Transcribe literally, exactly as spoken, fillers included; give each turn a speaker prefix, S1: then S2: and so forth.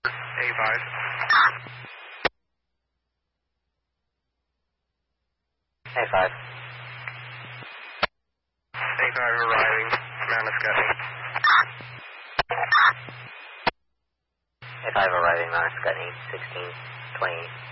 S1: A five.
S2: A five.
S1: A five arriving, Mount Escutney.
S2: A five arriving, Mount Escutney, sixteen twenty-eight.